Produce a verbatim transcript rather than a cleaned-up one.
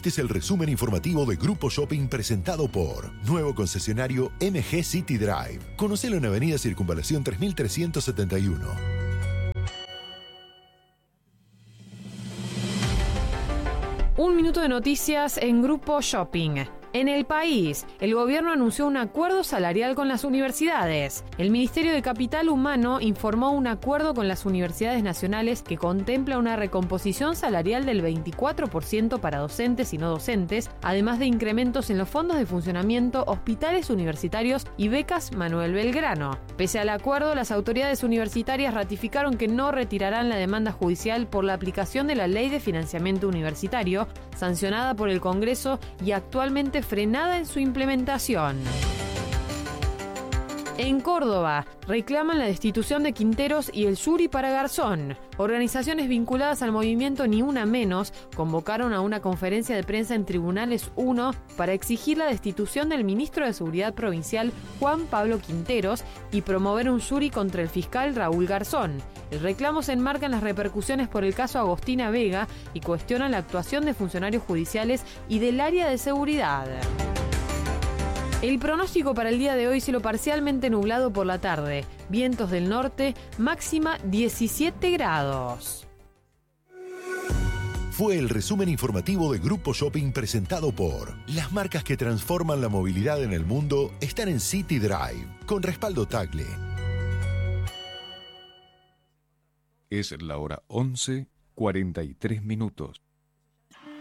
Este es el resumen informativo de Grupo Shopping presentado por nuevo concesionario M G City Drive. Conocelo en Avenida Circunvalación tres mil trescientos setenta y uno. Un minuto de noticias en Grupo Shopping. En el país, el gobierno anunció un acuerdo salarial con las universidades. El Ministerio de Capital Humano informó un acuerdo con las universidades nacionales que contempla una recomposición salarial del veinticuatro por ciento para docentes y no docentes, además de incrementos en los fondos de funcionamiento, hospitales universitarios y becas Manuel Belgrano. Pese al acuerdo, las autoridades universitarias ratificaron que no retirarán la demanda judicial por la aplicación de la Ley de Financiamiento Universitario, sancionada por el Congreso y actualmente frenada en su implementación. En Córdoba, reclaman la destitución de Quinteros y el Yuri para Garzón. Organizaciones vinculadas al movimiento Ni Una Menos convocaron a una conferencia de prensa en Tribunales uno para exigir la destitución del ministro de Seguridad Provincial Juan Pablo Quinteros y promover un Yuri contra el fiscal Raúl Garzón. El reclamo se enmarca en las repercusiones por el caso Agostina Vega y cuestiona la actuación de funcionarios judiciales y del área de seguridad. El pronóstico para el día de hoy: cielo parcialmente nublado por la tarde, vientos del norte, máxima diecisiete grados. Fue el resumen informativo de Grupo Shopping presentado por las marcas que transforman la movilidad en el mundo están en City Drive, con respaldo Tagle. Es la hora once, cuarenta y tres minutos.